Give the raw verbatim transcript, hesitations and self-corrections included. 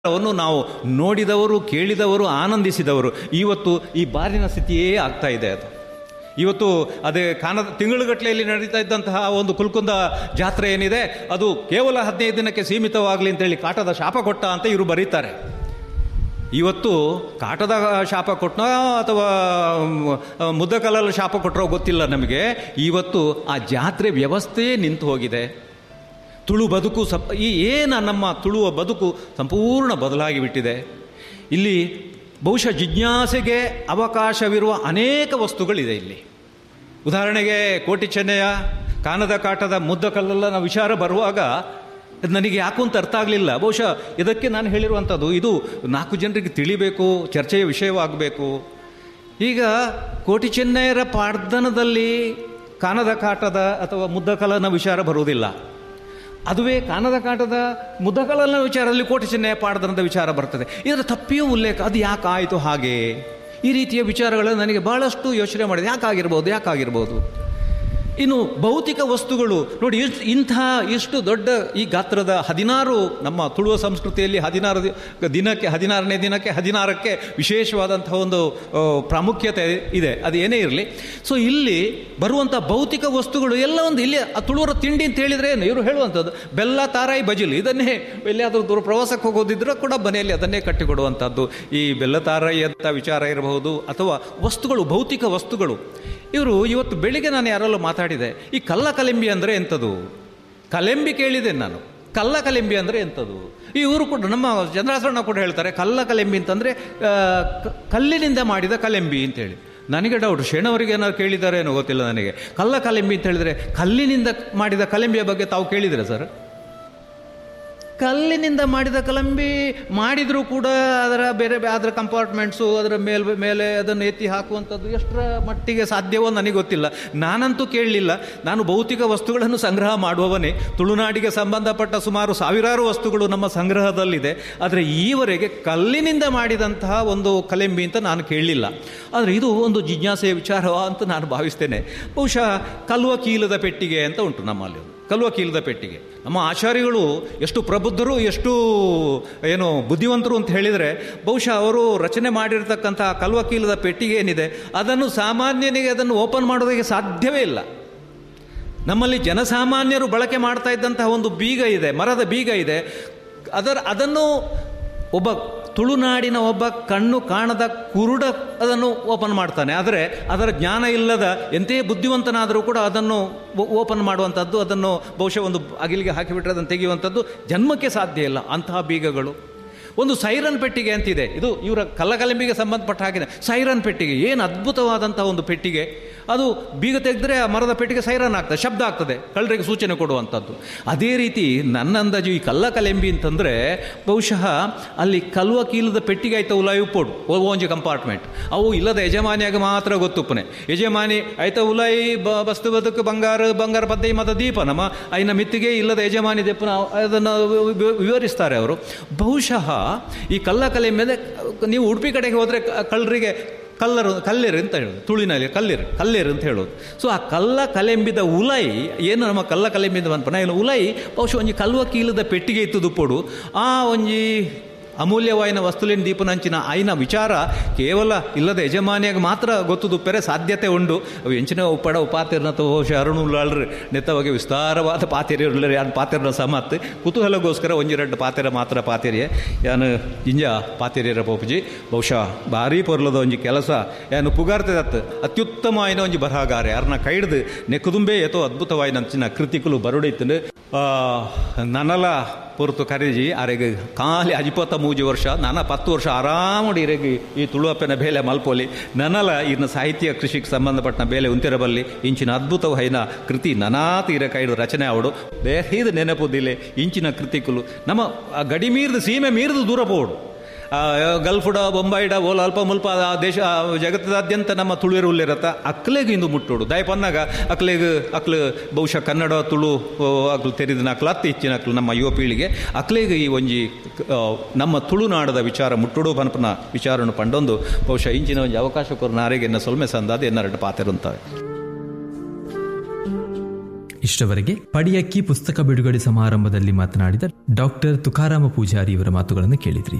ಅವನ್ನು ನಾವು ನೋಡಿದವರು, ಕೇಳಿದವರು, ಆನಂದಿಸಿದವರು. ಇವತ್ತು ಈ ಬಾರಿನ ಸ್ಥಿತಿಯೇ ಆಗ್ತಾ ಇದೆ. ಅದು ಇವತ್ತು ಅದೇ ಕಾಣದ ತಿಂಗಳುಗಟ್ಟಲೆಯಲ್ಲಿ ನಡೀತಾ ಇದ್ದಂತಹ ಒಂದು ಕುಲ್ಕುಂದ ಜಾತ್ರೆ ಏನಿದೆ, ಅದು ಕೇವಲ ಹದಿನೈದು ದಿನಕ್ಕೆ ಸೀಮಿತವಾಗಲಿ ಅಂತೇಳಿ ಕಾಟದ ಶಾಪ ಕೊಟ್ಟ ಅಂತ ಇವರು ಬರೀತಾರೆ. ಇವತ್ತು ಕಾಟದ ಶಾಪ ಕೊಟ್ಟನೋ ಅಥವಾ ಮುದ್ದಕಲ್ಲಲ್ಲಿ ಶಾಪ ಕೊಟ್ಟರೋ ಗೊತ್ತಿಲ್ಲ ನಮಗೆ. ಇವತ್ತು ಆ ಜಾತ್ರೆ ವ್ಯವಸ್ಥೆಯೇ ನಿಂತು ಹೋಗಿದೆ. ತುಳು ಬದುಕು ಸಪ್ ಈ ಏನು ನಮ್ಮ ತುಳುವ ಬದುಕು ಸಂಪೂರ್ಣ ಬದಲಾಗಿ ಬಿಟ್ಟಿದೆ. ಇಲ್ಲಿ ಬಹುಶಃ ಜಿಜ್ಞಾಸೆಗೆ ಅವಕಾಶವಿರುವ ಅನೇಕ ವಸ್ತುಗಳಿದೆ. ಇಲ್ಲಿ ಉದಾಹರಣೆಗೆ ಕೋಟಿ ಚೆನ್ನಯ್ಯ, ಕಾನದ ಕಾಟದ ಮುದ್ದಕಲ್ಲನ ವಿಚಾರ ಬರುವಾಗ ನನಗೆ ಯಾಕೂ ಅಂತ ಅರ್ಥ ಆಗಲಿಲ್ಲ. ಬಹುಶಃ ಇದಕ್ಕೆ ನಾನು ಹೇಳಿರುವಂಥದ್ದು, ಇದು ನಾಲ್ಕು ಜನರಿಗೆ ತಿಳಿಬೇಕು, ಚರ್ಚೆಯ ವಿಷಯವಾಗಬೇಕು. ಈಗ ಕೋಟಿ ಚೆನ್ನಯ್ಯರ ಪಾಡ್ದನದಲ್ಲಿ ಕಾನದ ಕಾಟದ ಅಥವಾ ಮುದ್ದಕಲ್ಲನ ವಿಚಾರ ಬರುವುದಿಲ್ಲ. ಅದುವೇ ಕಾನದ ಕಾಟದ ಮುದ್ದಕಲ್ಲನ ವಿಚಾರದಲ್ಲಿ ಕೋಟಿ ಚೆನ್ನಯ್ಯ ಪಾಡ್ದನದ ವಿಚಾರ ಬರ್ತದೆ. ಇದರ ತಪ್ಪಿಯೂ ಉಲ್ಲೇಖ. ಅದು ಯಾಕಾಯಿತು ಹಾಗೆ? ಈ ರೀತಿಯ ವಿಚಾರಗಳು ನನಗೆ ಬಹಳಷ್ಟು ಯೋಚನೆ ಮಾಡಿದೆ. ಯಾಕಾಗಿರ್ಬೋದು ಯಾಕಾಗಿರ್ಬೋದು ಇನ್ನು ಭೌತಿಕ ವಸ್ತುಗಳು ನೋಡಿ, ಇಂಥ ಇಷ್ಟು ದೊಡ್ಡ ಈ ಗಾತ್ರದ ಹದಿನಾರು, ನಮ್ಮ ತುಳುವ ಸಂಸ್ಕೃತಿಯಲ್ಲಿ ಹದಿನಾರು ದಿನಕ್ಕೆ ಹದಿನಾರನೇ ದಿನಕ್ಕೆ ಹದಿನಾರಕ್ಕೆ ವಿಶೇಷವಾದಂತಹ ಒಂದು ಪ್ರಾಮುಖ್ಯತೆ ಇದೆ. ಅದು ಏನೇ ಇರಲಿ. ಸೊ ಇಲ್ಲಿ ಬರುವಂಥ ಭೌತಿಕ ವಸ್ತುಗಳು ಎಲ್ಲ ಒಂದು ಇಲ್ಲಿ ಆ ತುಳುವರ ತಿಂಡಿ ಅಂತ ಹೇಳಿದರೆ ಏನು ಇವರು ಹೇಳುವಂಥದ್ದು, ಬೆಲ್ಲ, ತಾರಾಯಿ, ಬಜಿಲು. ಇದನ್ನೇ ಎಲ್ಲಿಯಾದರೂ ದೂರ ಪ್ರವಾಸಕ್ಕೆ ಹೋಗೋದಿದ್ರೆ ಕೂಡ ಮನೆಯಲ್ಲಿ ಅದನ್ನೇ ಕಟ್ಟಿಕೊಡುವಂಥದ್ದು. ಈ ಬೆಲ್ಲ ತಾರಾಯಿ ಅಂತ ವಿಚಾರ ಇರಬಹುದು, ಅಥವಾ ವಸ್ತುಗಳು, ಭೌತಿಕ ವಸ್ತುಗಳು. ಇವರು ಇವತ್ತು ಬೆಳಿಗ್ಗೆ ನಾನು ಯಾರಲ್ಲೂ ಮಾತಾಡಿದೆ, ಈ ಕಲ್ಲ ಕಲೆಂಬಿ ಅಂದರೆ ಎಂಥದ್ದು? ಕಲೆಂಬಿ ಕೇಳಿದೆ ನಾನು. ಕಲ್ಲ ಕಲೆಂಬಿ ಅಂದರೆ ಎಂಥದ್ದು? ಇವರು ಕೂಡ, ನಮ್ಮ ಚಂದ್ರಾಸರಣ ಕೂಡ ಹೇಳ್ತಾರೆ ಕಲ್ಲ ಕಲೆಂಬಿ ಅಂತಂದರೆ ಕಲ್ಲಿನಿಂದ ಮಾಡಿದ ಕಲೆಂಬಿ ಅಂತೇಳಿ. ನನಗೆ ಡೌಟ್, ಶೇಣವರಿಗೆ ಏನಾದ್ರು ಕೇಳಿದ್ದಾರೆ ಏನೋ ಗೊತ್ತಿಲ್ಲ ನನಗೆ. ಕಲ್ಲ ಕಲೆಂಬಿ ಅಂತ ಹೇಳಿದರೆ ಕಲ್ಲಿನಿಂದ ಮಾಡಿದ ಕಲೆಂಬಿಯ ಬಗ್ಗೆ ತಾವು ಕೇಳಿದರೆ ಸರ್? ಕಲ್ಲಿನಿಂದ ಮಾಡಿದ ಕಲಂಬಿ ಮಾಡಿದರೂ ಕೂಡ ಅದರ ಬೇರೆ ಅದರ ಕಂಪಾರ್ಟ್ಮೆಂಟ್ಸು, ಅದರ ಮೇಲ್ ಮೇಲೆ ಅದನ್ನು ಎತ್ತಿ ಹಾಕುವಂಥದ್ದು ಎಷ್ಟರ ಮಟ್ಟಿಗೆ ಸಾಧ್ಯವೋ ನನಗೆ ಗೊತ್ತಿಲ್ಲ. ನಾನಂತೂ ಕೇಳಲಿಲ್ಲ. ನಾನು ಭೌತಿಕ ವಸ್ತುಗಳನ್ನು ಸಂಗ್ರಹ ಮಾಡುವವನೇ. ತುಳುನಾಡಿಗೆ ಸಂಬಂಧಪಟ್ಟ ಸುಮಾರು ಸಾವಿರಾರು ವಸ್ತುಗಳು ನಮ್ಮ ಸಂಗ್ರಹದಲ್ಲಿದೆ. ಆದರೆ ಈವರೆಗೆ ಕಲ್ಲಿನಿಂದ ಮಾಡಿದಂತಹ ಒಂದು ಕಲೆಂಬಿ ಅಂತ ನಾನು ಕೇಳಲಿಲ್ಲ. ಆದರೆ ಇದು ಒಂದು ಜಿಜ್ಞಾಸೆಯ ವಿಚಾರ ಅಂತ ನಾನು ಭಾವಿಸ್ತೇನೆ. ಬಹುಶಃ ಕಲ್ವ ಕೀಲದ ಪೆಟ್ಟಿಗೆ ಅಂತ ಉಂಟು ನಮ್ಮಲ್ಲಿ. ಕಲ್ವ ಕೀಲದ ಪೆಟ್ಟಿಗೆ. ನಮ್ಮ ಆಚಾರ್ಯಗಳು ಎಷ್ಟು ಪ್ರಬುದ್ಧರು, ಎಷ್ಟು ಏನು ಬುದ್ಧಿವಂತರು ಅಂತ ಹೇಳಿದರೆ, ಬಹುಶಃ ಅವರು ರಚನೆ ಮಾಡಿರ್ತಕ್ಕಂಥ ಕಲ್ವ ಕೀಲದ ಪೆಟ್ಟಿಗೆ ಏನಿದೆ, ಅದನ್ನು ಸಾಮಾನ್ಯನಿಗೆ ಅದನ್ನು ಓಪನ್ ಮಾಡೋದಕ್ಕೆ ಸಾಧ್ಯವೇ ಇಲ್ಲ. ನಮ್ಮಲ್ಲಿ ಜನಸಾಮಾನ್ಯರು ಬಳಕೆ ಮಾಡ್ತಾ ಇದ್ದಂತಹ ಒಂದು ಬೀಗ ಇದೆ, ಮರದ ಬೀಗ ಇದೆ. ಅದರ ಅದನ್ನು ಒಬ್ಬ ತುಳುನಾಡಿನ ಒಬ್ಬ ಕಣ್ಣು ಕಾಣದ ಕುರುಡ ಅದನ್ನು ಓಪನ್ ಮಾಡ್ತಾನೆ. ಆದರೆ ಅದರ ಜ್ಞಾನ ಇಲ್ಲದ ಎಂದೇ ಬುದ್ಧಿವಂತನಾದರೂ ಕೂಡ ಅದನ್ನು ಓಪನ್ ಮಾಡುವಂಥದ್ದು, ಅದನ್ನು ಬಹುಶಃ ಒಂದು ಅಗಿಲಿಗೆ ಹಾಕಿಬಿಟ್ರೆ ಅದನ್ನು ತೆಗೆಯುವಂಥದ್ದು ಜನ್ಮಕ್ಕೆ ಸಾಧ್ಯ ಇಲ್ಲ. ಅಂತಹ ಬೀಗಗಳು. ಒಂದು ಸೈರನ್ ಪೆಟ್ಟಿಗೆ ಅಂತಿದೆ. ಇದು ಇವರ ಕಲ್ಲಕಲೆಂಬಿಗೆ ಸಂಬಂಧಪಟ್ಟ ಹಾಗೆ ಸೈರನ್ ಪೆಟ್ಟಿಗೆ. ಏನು ಅದ್ಭುತವಾದಂಥ ಒಂದು ಪೆಟ್ಟಿಗೆ. ಅದು ಬೀಗ ತೆಗೆದ್ರೆ ಆ ಮರದ ಪೆಟ್ಟಿಗೆ ಸೈರನ್ ಆಗ್ತದೆ, ಶಬ್ದ ಆಗ್ತದೆ, ಕಳ್ಳರಿಗೆ ಸೂಚನೆ ಕೊಡುವಂಥದ್ದು. ಅದೇ ರೀತಿ ನನ್ನ ಅಂದಾಜು ಈ ಕಲ್ಲಕಲೆಂಬಿ ಅಂತಂದರೆ ಬಹುಶಃ ಅಲ್ಲಿ ಕಲ್ವ ಕೀಲದ ಪೆಟ್ಟಿಗೆ ಆಯ್ತಾ ಉಲಾಯಿ ಉಪ್ಪೋಡು ಒಂಜಿ ಕಂಪಾರ್ಟ್ಮೆಂಟ್. ಅವು ಇಲ್ಲದ ಯಜಮಾನಿಯಾಗ ಮಾತ್ರ ಗೊತ್ತುಪ್ಪನೆ. ಯಜಮಾನಿ ಆಯ್ತಾ ಉಲಾಯಿ ಬ ಬಸ್ತು ಬದುಕು ಬಂಗಾರ ಬಂಗಾರ ಪದ್ಧತಿ ಮತ ದೀಪ ನಮ್ಮ ಐನ ಮಿತ್ತಿಗೆ ಇಲ್ಲದ ಯಜಮಾನಿ ದೀಪನ ಅದನ್ನು ವಿವರಿಸ್ತಾರೆ ಅವರು. ಬಹುಶಃ ಈ ಕಲ್ಲ ಕಲೆ ಮೇಲೆ ನೀವು ಉಡುಪಿ ಕಡೆಗೆ ಹೋದರೆ ಕಳ್ಳರಿಗೆ ಕಲ್ಲರು ಕಲ್ಲೇರು ಅಂತ ಹೇಳೋದು, ತುಳಿನಲ್ಲಿ ಕಲ್ಲೇರು ಕಲ್ಲೇರು ಅಂತ ಹೇಳೋದು. ಸೊ ಆ ಕಲ್ಲ ಕಲೆಂಬಿದ ಉಲೈ ಏನು ನಮ್ಮ ಕಲ್ಲ ಕಲೆಂಬಿದ ಬಂದ್ಪನ ಏನು ಉಲೈ ಬಹುಶಃ ಒಂಜಿ ಕಲ್ವ ಕೀಲದ ಪೆಟ್ಟಿಗೆ ಇತ್ತು ದುಪ್ಪೋಡು. ಆ ಒಂಜಿ ಅಮೂಲ್ಯವಾಯಿನ ವಸ್ತುಲಿನ ದೀಪನಂಚಿನ ಆಯ್ನ ವಿಚಾರ ಕೇವಲ ಇಲ್ಲದ ಯಜಮಾನಿಯಾಗ ಮಾತ್ರ ಗೊತ್ತು ದುಪ್ಪರೆ ಸಾಧ್ಯತೆ ಉಂಡು. ಅವು ಎಂಚಿನ ಉಪ್ಪಡ ಉಪಾತಿರ್ನ ಬಹುಶಃ ಅರುಣುಲ್ಲಾಳ್ರಿ ನೆತ್ತವಾಗಿ ವಿಸ್ತಾರವಾದ ಪಾತೆರೆ ಉಳ್ಳರಿ ಯಾನು ಪಾತೆರನ ಸಮತ್ ಕುತೂಹಲಗೋಸ್ಕರ ಒಂಜೆರಡು ಪಾತೆರ ಮಾತ್ರ ಪಾತೆರಿಯೇ ಯಾನು ಇಂಜ ಪಾತೆರಿಯರ ಪೋಪುಜಿ ಬಹುಶಃ ಭಾರಿ ಪೊರ್ಲದ ಒಂಜಿ ಕೆಲಸ ಯಾನು ಪುಗಾರ್ತದತ್ತು ಅತ್ಯುತ್ತಮ ಆಯ್ನ ಒಂಜಿ ಬರಹಗಾರ ಯಾರನ್ನ ಕೈಡ್ದು ನೆಕ್ಕದುಂಬೇ ಏತೋ ಅದ್ಭುತವಾಯಿನ ಅಂಚಿನ ಕೃತಿಕಲು ಬರುಡೈತಂಡು ನನಲ ಪೊರ್ತು ಕರೆಜಿ ಅರೆಗೆ ಖಾಲಿ ಅಜಿಪತ್ತ ಮೂಜಿ ವರ್ಷ ನಾನ ಪತ್ತು ವರ್ಷ ಆರಾಮಡಿ ಇರೆಗೆ ಈ ತುಳುವಪ್ಪನ ಬೇಲೆ ಮಲ್ಪೋಲಿ ನನಲ ಇನ್ನ ಸಾಹಿತ್ಯ ಕೃಷಿಗೆ ಸಂಬಂಧಪಟ್ಟ ಬೇಲೆ ಉಂತಿರಬಲ್ಲಿ ಇಂಚಿನ ಅದ್ಭುತವಾಯಿನ ಕೃತಿ ನನಾ ತೀರ ಕೈಡು ರಚನೆ ಅವಡು ಬೇರೆ ನೆನಪುದಿಲ್ಲ. ಇಂಚಿನ ಕೃತಿಕಲು ನಮ್ಮ ಗಡಿ ಮೀರ್ದು ಸೀಮೆ ಮೀರ್ದು ದೂರ ಪೋಡು. ಗಲ್ಫುಡ ಬೊಂಬಾಯಿಡ ಓಲ ಅಲ್ಪ ಮುಲ್ಪ ದೇಶ ಜಗತ್ತದಾದ್ಯಂತ ನಮ್ಮ ತುಳುವೆರು ಉಲ್ಲಿರತ್ತ ಅಕ್ಲೆಗೆ ಇಂದು ಮುಟ್ಟೋಡು ದಯಪನ್ನಾಗ ಅಕ್ಲೆಗೆ ಅಕ್ಲು ಬಹುಶಃ ಕನ್ನಡ ತುಳು ಅಕ್ಲು ತೆರೆದ ಅಕ್ಲು ಹತ್ತು ಇಚ್ಚಿನ ಅಕ್ಲು ನಮ್ಮ ಯುವ ಪೀಳಿಗೆ ಅಕ್ಲೆಗೆ ಈ ಒಂಜಿ ನಮ್ಮ ತುಳುನಾಡದ ವಿಚಾರ ಮುಟ್ಟೋಡು ಪನಪನ ವಿಚಾರವನ್ನು ಪಂಡೊಂದು ಬಹುಶಃ ಇಂಚಿನ ಒಂಜಿ ಅವಕಾಶ ಕೊರ ನಾರೆಗೆ ಎನ್ನ ಸೊಲ್ಮೆ ಸಂದಾದ ಎನ್ನರಡು ಪಾತೆರುಂತವೆ. ಇಷ್ಟವರೆಗೆ ಪಡಿಯಕ್ಕಿ ಪುಸ್ತಕ ಬಿಡುಗಡೆ ಸಮಾರಂಭದಲ್ಲಿ ಮಾತನಾಡಿದ ಡಾಕ್ಟರ್ ತುಕಾರಾಮ ಪೂಜಾರಿ ಇವರ ಮಾತುಗಳನ್ನು ಕೇಳಿದ್ರಿ.